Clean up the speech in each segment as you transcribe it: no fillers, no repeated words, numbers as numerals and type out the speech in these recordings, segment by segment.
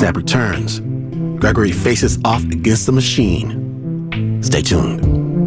ASAP returns. Gregory faces off against the machine. Stay tuned.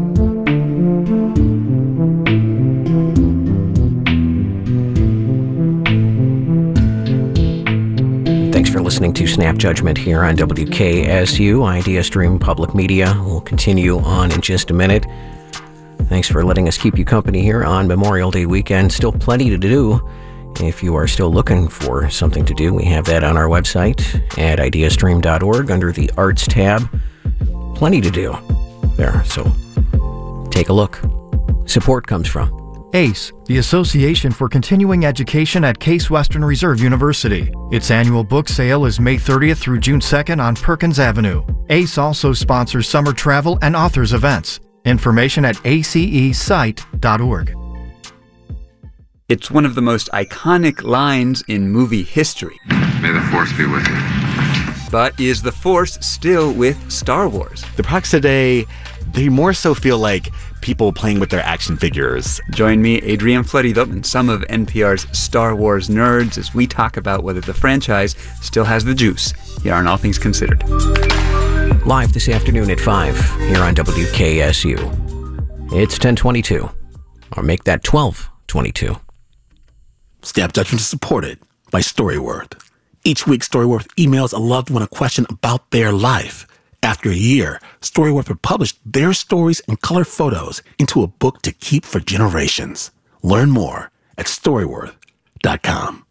Thanks for listening to Snap Judgment here on WKSU, Idea Stream Public Media. We'll continue on in just a minute. Thanks for letting us keep you company here on Memorial Day weekend. Still plenty to do. If you are still looking for something to do, we have that on our website at ideastream.org under the Arts tab. Plenty to do there, so take a look. Support comes from ACE, the Association for Continuing Education at Case Western Reserve University. Its annual book sale is May 30th through June 2nd on Perkins Avenue. ACE also sponsors summer travel and authors events. Information at acesite.org. It's one of the most iconic lines in movie history. May the Force be with you. But is the Force still with Star Wars? The products today, they more so feel like people playing with their action figures. Join me, Adrian Florido, and some of NPR's Star Wars nerds as we talk about whether the franchise still has the juice here on All Things Considered. Live this afternoon at 5 here on WKSU. It's 10:22, or make that 12:22. Snap Judgment is supported by Storyworth. Each week, Storyworth emails a loved one a question about their life. After a year, Storyworth will publish their stories and color photos into a book to keep for generations. Learn more at Storyworth.com.